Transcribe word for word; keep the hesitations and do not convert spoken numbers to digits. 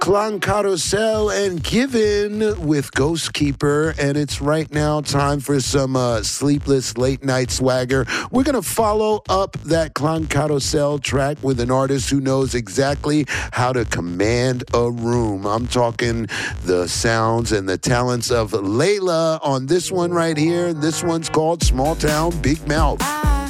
Clan Carousel and Given with Ghost Keeper, and it's right now time for some uh, sleepless late night swagger. We're going to follow up that Clan Carousel track with an artist who knows exactly how to command a room. I'm talking the sounds and the talents of Layla on this one right here. This one's called Small Town Big Mouth.